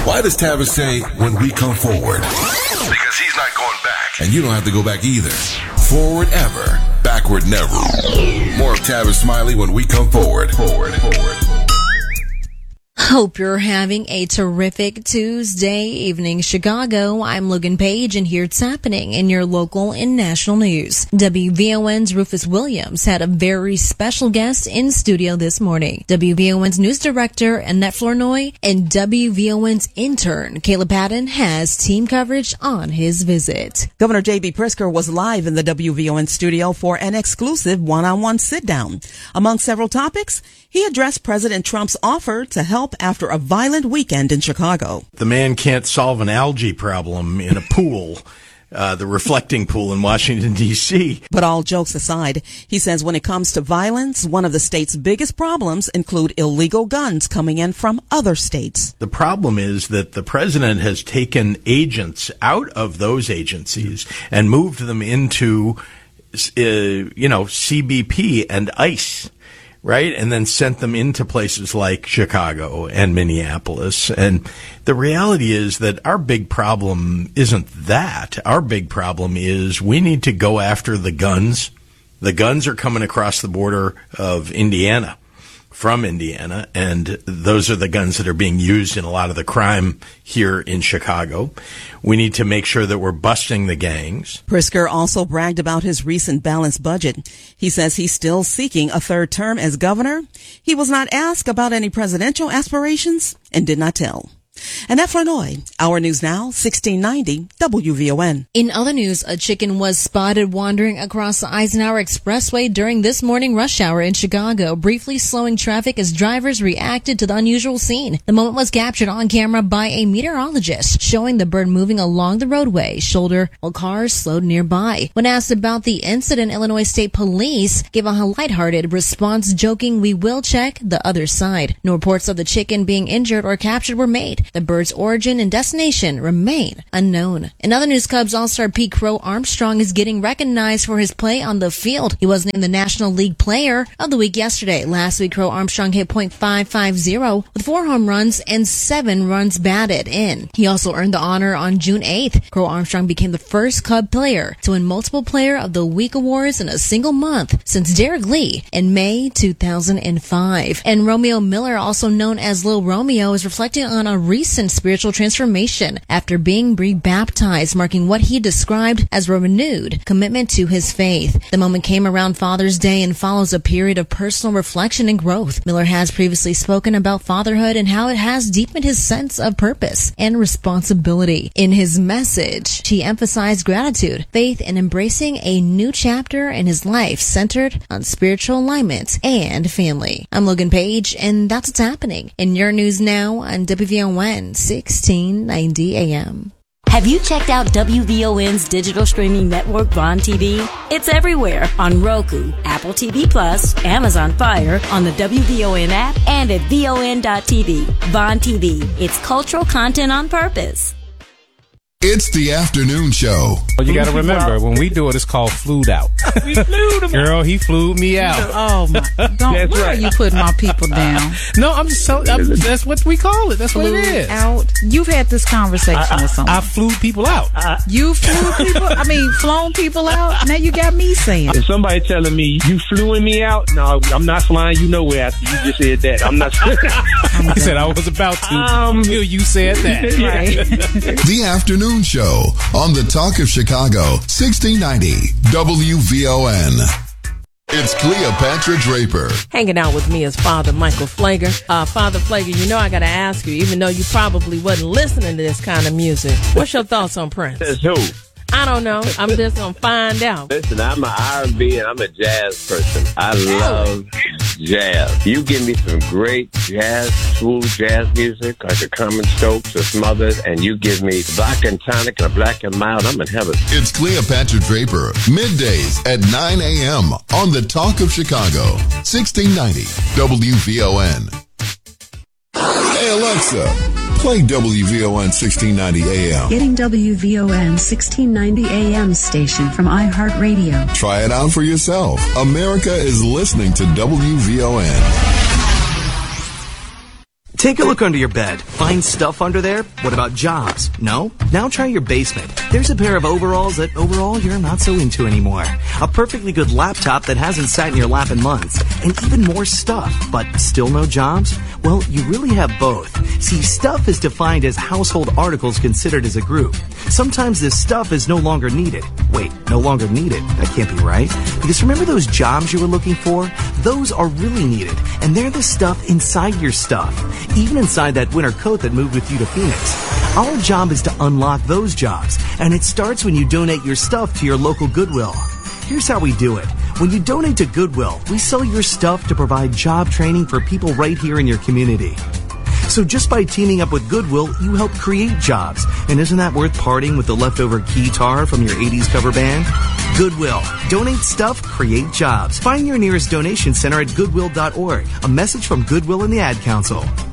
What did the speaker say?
Why does Tavis say, when we come forward? Because he's not going back. And you don't have to go back either. Forward ever, backward never. More of Tavis Smiley when we come forward. Forward. Hope you're having a terrific Tuesday evening, Chicago. I'm Logan Page, and here's happening in your local and national news. WVON's Rufus Williams had a very special guest in studio this morning. WVON's news director, Annette Flournoy, and WVON's intern, Caleb Patton, has team coverage on his visit. Governor J.B. Pritzker was live in the WVON studio for an exclusive one-on-one sit-down. Among several topics, he addressed President Trump's offer to help after a violent weekend in Chicago. The man can't solve an algae problem in a pool, the reflecting pool in Washington, D.C. But all jokes aside, he says when it comes to violence, one of the state's biggest problems include illegal guns coming in from other states. The problem is that the president has taken agents out of those agencies and moved them into, CBP and ICE. Right? And then sent them into places like Chicago and Minneapolis. And the reality is that our big problem isn't that. Our big problem is we need to go after the guns. The guns are coming across the border of Indiana, from Indiana, and those are the guns that are being used in a lot of the crime here in Chicago. We need to make sure that we're busting the gangs. Pritzker also bragged about his recent balanced budget. He says he's still seeking a third term as governor. He was not asked about any presidential aspirations and did not tell. Annette Flournoy, Our News Now, 1690 WVON. In other news, a chicken was spotted wandering across the Eisenhower Expressway during this morning rush hour in Chicago, briefly slowing traffic as drivers reacted to the unusual scene. The moment was captured on camera by a meteorologist, showing the bird moving along the roadway shoulder while cars slowed nearby. When asked about the incident, Illinois State Police gave a lighthearted response, joking, "We will check the other side." No reports of the chicken being injured or captured were made. The bird's origin and destination remain unknown. In other news, Cubs All-Star Pete Crow Armstrong is getting recognized for his play on the field. He was named the National League Player of the Week yesterday. Last week, Crow Armstrong hit .550 with 4 home runs and 7 runs batted in. He also earned the honor on June 8th. Crow Armstrong became the first Cub player to win multiple Player of the Week awards in a single month since Derek Lee in May 2005. And Romeo Miller, also known as Lil Romeo, is reflecting on a recent spiritual transformation after being rebaptized, marking what he described as a renewed commitment to his faith. The moment came around Father's Day and follows a period of personal reflection and growth. Miller has previously spoken about fatherhood and how it has deepened his sense of purpose and responsibility. In his message, he emphasized gratitude, faith, and embracing a new chapter in his life centered on spiritual alignment and family. I'm Logan Page, and that's what's happening in your news now on WVON 1690 AM. Have you checked out WVON's digital streaming network, Vaughn TV? It's everywhere on Roku, Apple TV Plus, Amazon Fire, on the WVON app, and at VON.TV. Vaughn TV. It's cultural content on purpose. It's the afternoon show. Well, you got to remember, when we do it, it's called flued out. We flued him. Girl, he flued me out. Oh, my. Why are you putting my people down? No, I'm just telling you, that's what we call it. That's what it is. Out. You've had this conversation with someone. I flew people out. You flew people? Flown people out? Now you got me saying. If somebody telling me, you flew me out, no, I'm not flying you nowhere after you just said that. I'm not. He said I was about to until you said that. Right. The afternoon show on the Talk of Chicago, 1690 WVON. It's Cleopatra Draper. Hanging out with me is Father Michael Flager. Father Flager, you know I got to ask you, even though you probably wasn't listening to this kind of music, what's your thoughts on Prince? That's who? I don't know. I'm just going to find out. Listen, I'm an R&B and I'm a jazz person. I love jazz. You give me some great jazz, smooth jazz music, like a Carmen Stokes or some others, and you give me Black and Tonic and Black and Mild, I'm in heaven. It's Cleopatra Draper, middays at 9 a.m. on the Talk of Chicago, 1690 WVON. Hey, Alexa, play WVON 1690 AM. Getting WVON 1690 AM station from iHeartRadio. Try it out for yourself. America is listening to WVON. Take a look under your bed. Find stuff under there? What about jobs? No? Now try your basement. There's a pair of overalls that overall you're not so into anymore. A perfectly good laptop that hasn't sat in your lap in months. And even more stuff, but still no jobs? Well, you really have both. See, stuff is defined as household articles considered as a group. Sometimes this stuff is no longer needed. Wait, no longer needed? That can't be right. Because remember those jobs you were looking for? Those are really needed. And they're the stuff inside your stuff. Even inside that winter coat that moved with you to Phoenix. Our job is to unlock those jobs. And it starts when you donate your stuff to your local Goodwill. Here's how we do it. When you donate to Goodwill, we sell your stuff to provide job training for people right here in your community. So just by teaming up with Goodwill, you help create jobs. And isn't that worth parting with the leftover guitar from your 80s cover band? Goodwill. Donate stuff, create jobs. Find your nearest donation center at goodwill.org. A message from Goodwill and the Ad Council.